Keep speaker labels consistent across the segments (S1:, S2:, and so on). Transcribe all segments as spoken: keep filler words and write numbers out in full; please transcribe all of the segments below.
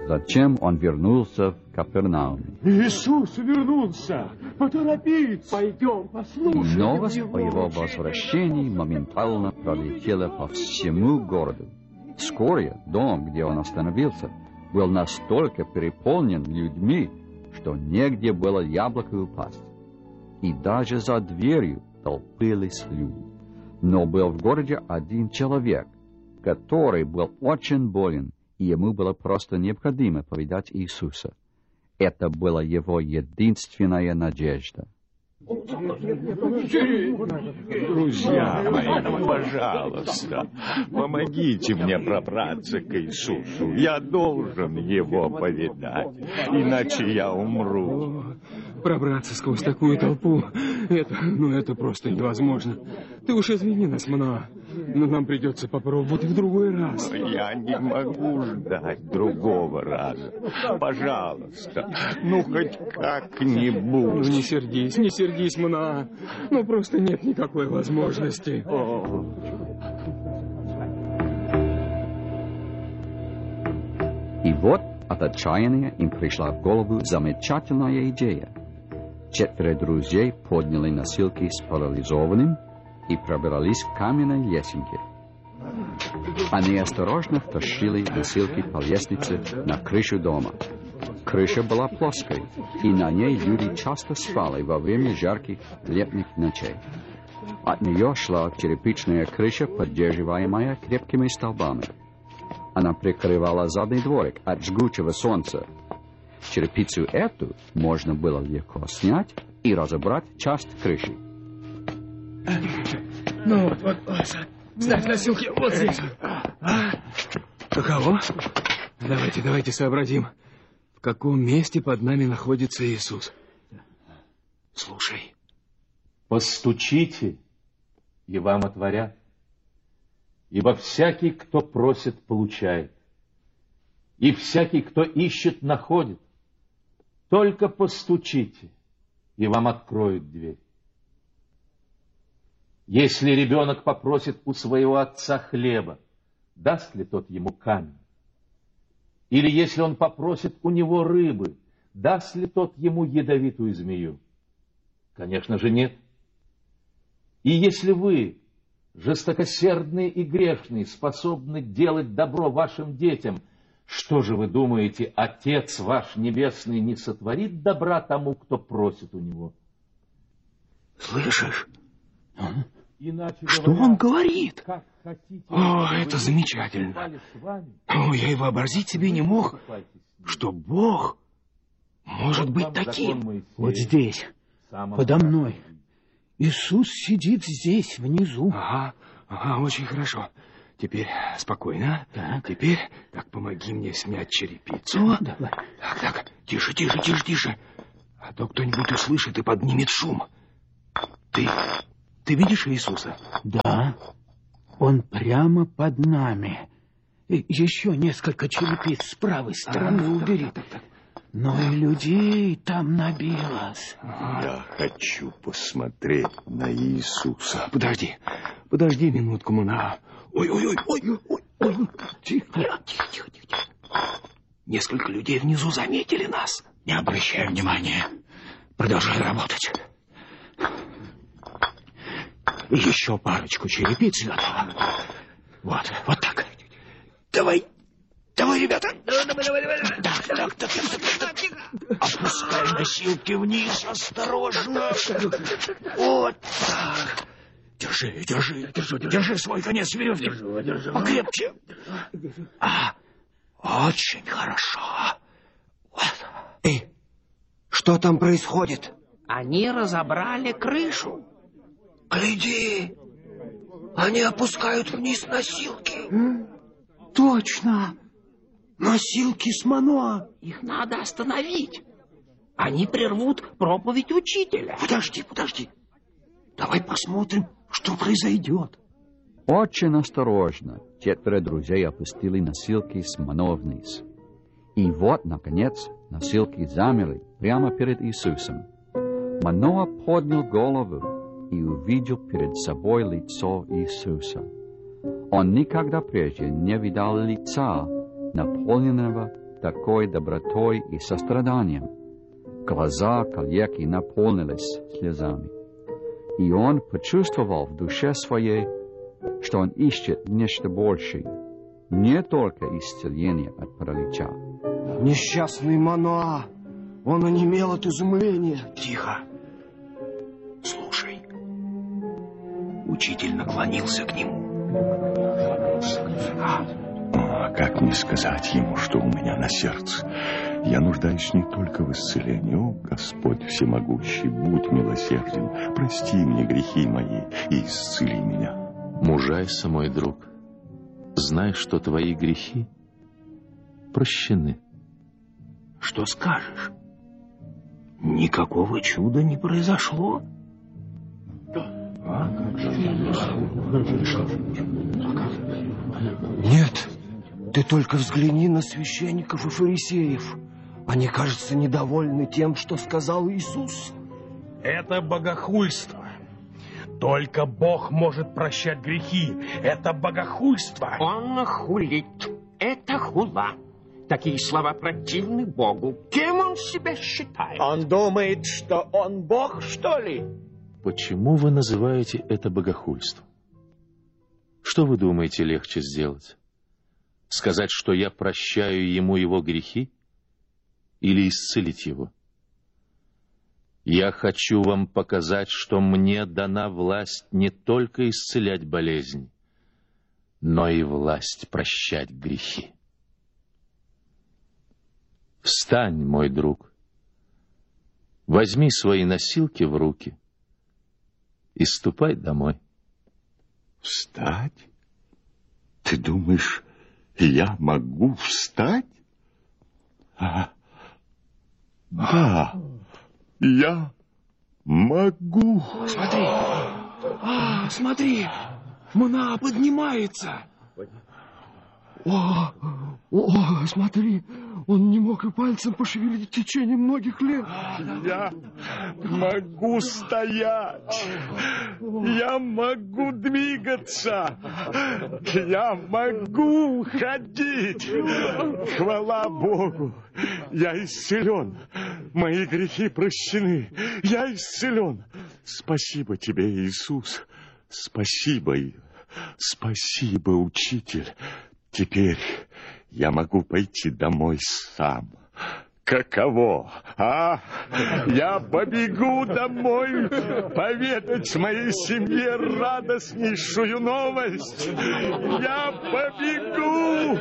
S1: Затем он вернулся в Капернаум.
S2: Иисус вернулся! Поторопись! Пойдем, послушаем.
S1: И новость о его возвращении моментально пролетела по всему городу. Вскоре дом, где он остановился, был настолько переполнен людьми, что негде было яблоко упасть. И даже за дверью толпились люди. Но был в городе один человек, который был очень болен, и ему было просто необходимо повидать Иисуса. Это была его единственная надежда.
S3: Друзья мои, пожалуйста, помогите мне пробраться к Иисусу. Я должен его повидать, иначе я умру.
S4: Пробраться сквозь такую толпу, это, ну, это просто невозможно. Ты уж извини нас, Маноа, но нам придется попробовать в другой раз.
S3: Я не могу ждать другого раза. Пожалуйста, ну хоть как-нибудь.
S4: Ну, не сердись, не сердись, Маноа. Ну, просто нет никакой возможности. О.
S1: И вот от отчаяния им пришла в голову замечательная идея. Четверо друзей подняли носилки с парализованным и пробирались к каменной лесенке. Они осторожно втащили носилки по лестнице на крышу дома. Крыша была плоской, и на ней люди часто спали во время жарких летних ночей. От нее шла черепичная крыша, поддерживаемая крепкими столбами. Она прикрывала задний дворик от жгучего солнца. Черепицу эту можно было легко снять и разобрать часть крыши.
S4: Ну вот, вот, вот. Ставь носилки вот здесь. Каково? Давайте, давайте сообразим, в каком месте под нами находится Иисус. Слушай.
S5: Постучите, и вам отворят. Ибо всякий, кто просит, получает. И всякий, кто ищет, находит. Только постучите, и вам откроют дверь. Если ребенок попросит у своего отца хлеба, даст ли тот ему камень? Или если он попросит у него рыбы, даст ли тот ему ядовитую змею? Конечно же, нет. И если вы, жестокосердные и грешные, способны делать добро вашим детям, что же вы думаете, Отец ваш Небесный не сотворит добра тому, кто просит у него?
S4: Слышишь?
S5: Иначе
S4: что
S5: говоря,
S4: он говорит?
S5: Хотите,
S4: О, это замечательно. О, я и вообразить себе не мог, что Бог может быть таким.
S2: Вот здесь, подо мной. Иисус сидит здесь, внизу.
S4: Ага, ага, очень хорошо. Теперь спокойно.
S2: Так.
S4: Теперь, так, помоги мне снять черепицу.
S2: Ну, давай.
S4: Так, так, тише, тише, тише, тише. А то кто-нибудь услышит и поднимет шум. Ты, ты видишь Иисуса?
S2: Да, он прямо под нами. И еще несколько черепиц с правой стороны а, убери. Так, так, так. Но и людей там набилось.
S3: Я хочу посмотреть на Иисуса.
S4: Подожди, подожди минутку, Маноа. Ой, ой, ой, ой, ой, ой. Тихо, тихо, тихо, тихо. Несколько людей внизу заметили нас.
S2: Не обращай внимания. Продолжай работать. Еще парочку черепиц готово. Вот, вот так. Давай, давай, ребята. Давай, давай, давай, давай. Так, так, так, так, так. Опускай носилки вниз, осторожно. Вот так. Держи, держи, держи, держи свой конец веревки. Держу, держу. Покрепче. А, очень хорошо. Вот. Эй, что там происходит?
S6: Они разобрали крышу.
S2: Гляди, они опускают вниз носилки.
S6: Точно.
S2: Носилки с Маноа.
S6: Их надо остановить. Они прервут проповедь учителя.
S2: Подожди, подожди. Давай посмотрим, что произойдет.
S1: Очень осторожно четверо друзей опустили носилки с Маноа вниз. И вот, наконец, носилки замерли прямо перед Иисусом. Маноа поднял голову и увидел перед собой лицо Иисуса. Он никогда прежде не видал лица, наполненного такой добротой и состраданием. Глаза Кальяки наполнились слезами, и он почувствовал в душе своей, что он ищет нечто большее, не только исцеление от паралича.
S4: Несчастный Мануа, он онемел от изумления. Тихо. Слушай. Учитель наклонился к нему.
S3: А как мне сказать ему, что у меня на сердце? Я нуждаюсь не только в исцелении. О, Господь всемогущий, будь милосерден, прости мне грехи мои и исцели меня.
S5: Мужайся, мой друг, знай, что твои грехи прощены.
S4: Что скажешь? Никакого чуда не произошло. Нет, ты только взгляни на священников и фарисеев. Они, кажется, недовольны тем, что сказал Иисус.
S7: Это богохульство. Только Бог может прощать грехи. Это богохульство.
S6: Он хулит. Это хула. Такие слова противны Богу. Кем он себя считает?
S2: Он думает, что он Бог, что ли?
S5: Почему вы называете это богохульством? Что вы думаете легче сделать? Сказать, что я прощаю ему его грехи? Или исцелить его? Я хочу вам показать, что мне дана власть не только исцелять болезни, но и власть прощать грехи. Встань, мой друг, возьми свои носилки в руки и ступай домой.
S3: Встать? Ты думаешь, я могу встать? А, да, я могу.
S4: Смотри, а, смотри, Мануа поднимается. О, о, смотри, он не мог и пальцем пошевелить в течение многих лет.
S3: Я могу стоять. Я могу двигаться. Я могу ходить. Хвала Богу. Я исцелен. Мои грехи прощены. Я исцелен. Спасибо тебе, Иисус. Спасибо. Спасибо, Учитель. Теперь я могу пойти домой сам. Каково, а? Я побегу домой поведать моей семье радостнейшую новость. Я побегу!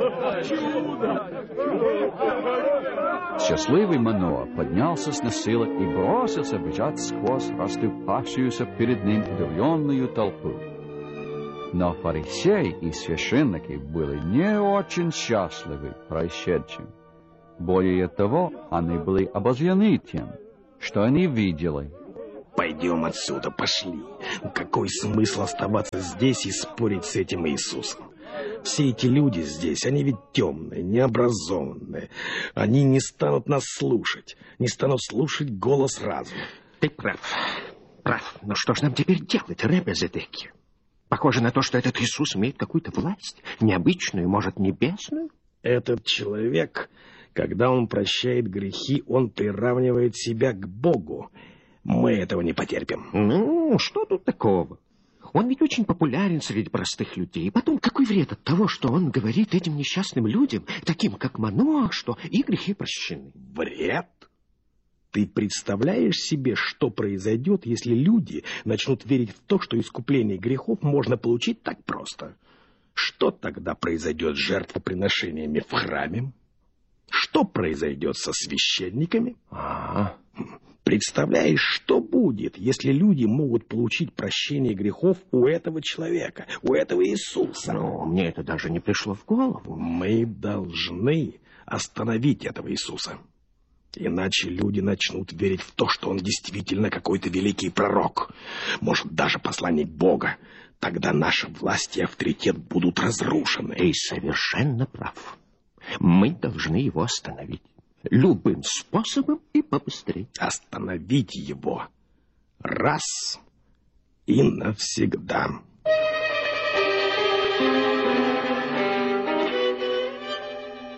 S1: Счастливый Мануа поднялся с носилок и бросился бежать сквозь расступавшуюся перед ним удивленную толпу. Но фарисеи и священники были не очень счастливы происшедшим. Более того, они были обозлены тем, что они видели.
S8: Пойдем отсюда, пошли. Какой смысл оставаться здесь и спорить с этим Иисусом? Все эти люди здесь, они ведь темные, необразованные. Они не станут нас слушать, не станут слушать голос разума.
S6: Ты прав, прав. Но что же нам теперь делать, Ребе Зедекия? Похоже на то, что этот Иисус имеет какую-то власть, необычную, может, небесную.
S8: Этот человек, когда он прощает грехи, он приравнивает себя к Богу. Мы этого не потерпим.
S6: Ну, что тут такого? Он ведь очень популярен среди простых людей. И потом, какой вред от того, что он говорит этим несчастным людям, таким как Мануа, что их грехи прощены?
S8: Вред? Ты представляешь себе, что произойдет, если люди начнут верить в то, что искупление грехов можно получить так просто? Что тогда произойдет с жертвоприношениями в храме? Что произойдет со священниками?
S6: А,
S8: представляешь, что будет, если люди могут получить прощение грехов у этого человека, у этого Иисуса?
S6: ну, мне это даже не пришло в голову.
S8: Мы должны остановить этого Иисуса. Иначе люди начнут верить в то, что он действительно какой-то великий пророк. Может, даже посланник Бога. Тогда наша власть и авторитет будут разрушены.
S6: Ты совершенно прав. Мы должны его остановить. Любым способом и побыстрее.
S8: Остановить его раз и навсегда.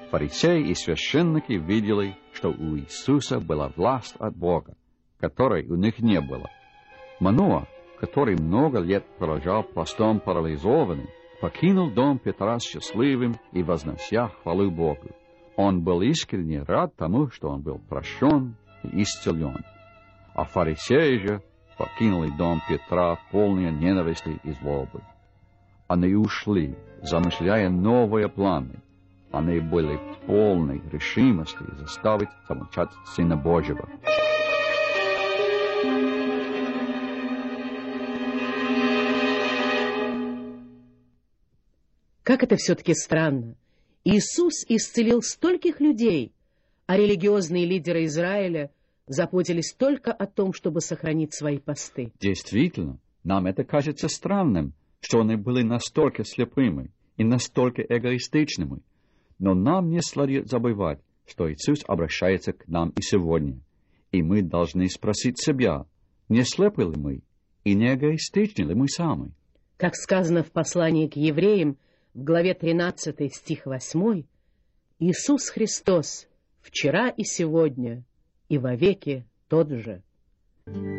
S1: Фарисеи и священники видели, что у Иисуса была власть от Бога, которой у них не было. Мануа, который много лет пролежал пластом парализованным, покинул дом Петра счастливым и вознося хвалу Богу. Он был искренне рад тому, что он был прощен и исцелен. А фарисеи же покинули дом Петра, полные ненависти и злобы. Они ушли, замышляя новые планы. Они были полны решимости заставить замолчать Сына Божьего.
S9: Как это все-таки странно. Иисус исцелил стольких людей, а религиозные лидеры Израиля заботились только о том, чтобы сохранить свои посты.
S1: Действительно, нам это кажется странным, что они были настолько слепыми и настолько эгоистичными. Но нам не следует забывать, что Иисус обращается к нам и сегодня. И мы должны спросить себя, не слепы ли мы и не эгоистичны ли мы сами.
S9: Как сказано в послании к евреям, в главе тринадцатой, стих восьмой, Иисус Христос вчера и сегодня и вовеки тот же.